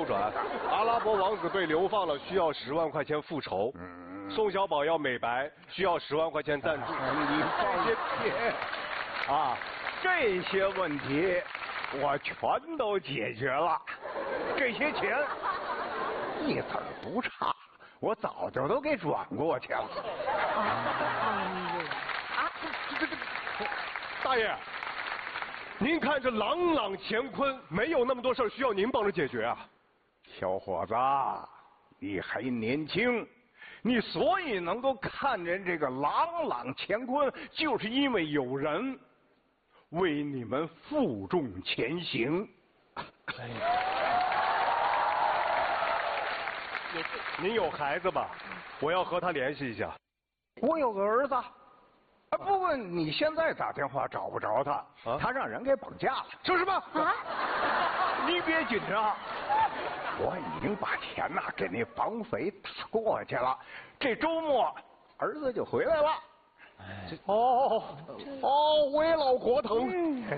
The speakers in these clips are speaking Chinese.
转，阿拉伯王子被流放了，需要10万块钱复仇。宋小宝要美白，需要10万块钱赞助。 你这些啊，这些问题我全都解决了，这些钱一子儿不差，我早就都给转过去了。 大爷，您看这朗朗乾坤，没有那么多事儿需要您帮着解决啊。 小伙子，你还年轻，你所以能够看见这个朗朗乾坤，就是因为有人为你们负重前行。 您有孩子吧？我要和他联系一下。 我有个儿子。不过你现在打电话找不着他，他让人给绑架了。 说什么？ 你别紧张，我已经把钱给那绑匪打过去了，这周末儿子就回来了。为老国腾。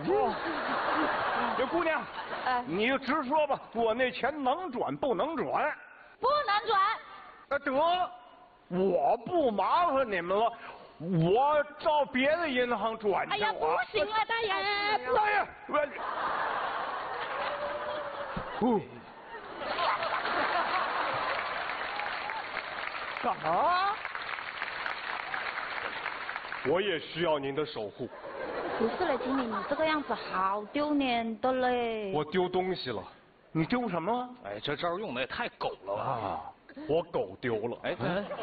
这姑娘，你就直说吧，我那钱能转不能转？ 不能转。 得，我不麻烦你们了。我照别的银行转去。 哎呀，不行啊，大爷！ 大爷，干嘛？ 我也需要您的守护。 不是了，经理，你这个样子好丢脸的嘞。 我丢东西了。 你丢什么了？ 哎，这招用的也太狗了吧！ 我狗丢了。 哎，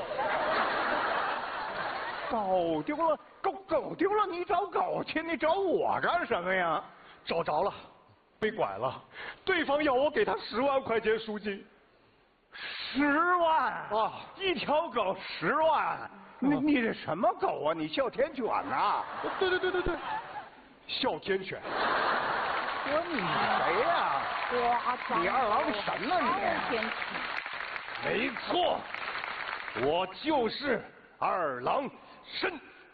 狗丢了，狗丢了，你找狗去，你找我干什么呀？ 找着了，被拐了，对方要我给他10万块钱赎金。 10万啊！ 一条狗10万，你这什么狗啊？你哮天犬呐？ 对，哮天犬。 说你谁呀？你二郎神呢你？ 没错，我就是二郎神。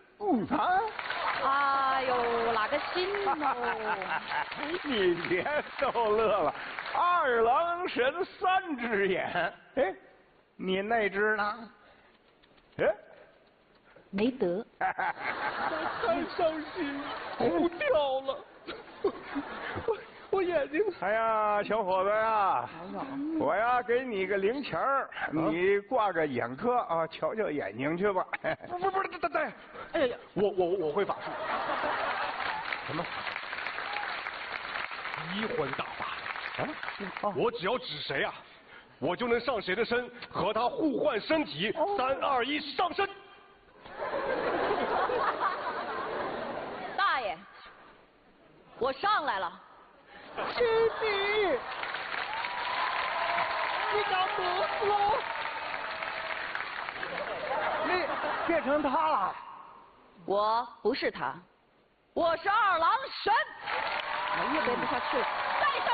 哎呦，哪个信哦？ 你别逗乐了，二郎神3只眼，哎，你那只呢？哎， 没得。 太伤心，哭掉了。我眼睛。 哎呀，小伙子呀，我呀给你个零钱儿，你挂个眼科啊，瞧瞧眼睛去吧。 不是，大爷，哎呀，我会法术。什么？移魂大法。我只要指谁啊，我就能上谁的身，和他互换身体。3、2、1，上身。 大爷，我上来了。 是你长脖子了，你变成他了。 我不是他，我是二郎神。我越背不下去了，再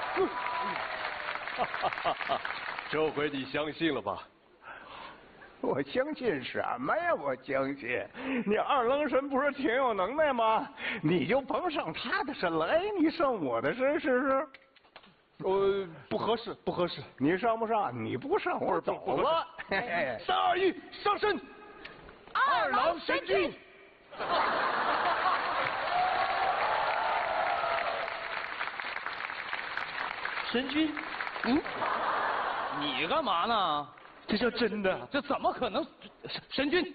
上身。 这回你相信了吧？ 我相信什么呀？我相信你二郎神不是挺有能耐吗？你就甭上他的身了，哎，你上我的身试试。 不合适，不合适。 你上不上？你不上我走了。 3、2、1，上身。 二郎神君。 神君，你干嘛呢？ 这叫真的？ 这怎么可能？神君，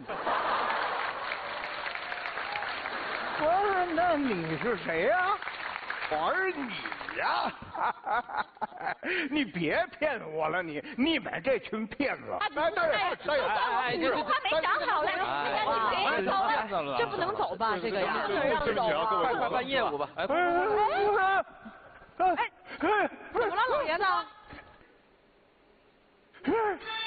不是，那你是谁呀？我是你呀！你别骗我了，你们这群骗子！ 我还没想好嘞，你别走了，这不能走吧？这个呀， 对不起啊，各位， 快办业务吧！哎， 怎么了，老爷子？